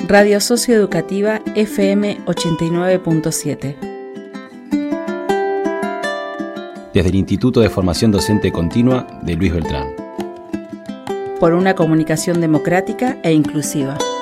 Radio Socioeducativa FM 89.7. Desde el Instituto de Formación Docente Continua de Luis Beltrán. Por una comunicación democrática e inclusiva.